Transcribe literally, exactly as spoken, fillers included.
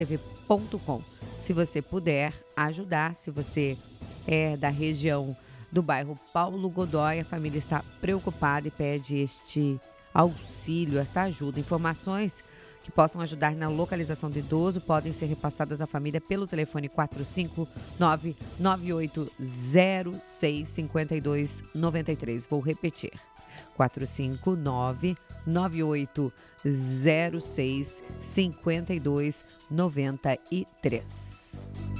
T V ponto com. Se você puder ajudar, se você é da região do bairro Paulo Godoy, a família está preocupada e pede este auxílio, esta ajuda. Informações que possam ajudar na localização do idoso podem ser repassadas à família pelo telefone quatro cinco nove, nove oito zero seis, cinco dois nove três. Vou repetir. quatro cinco nove, nove oito zero seis, cinco dois nove três.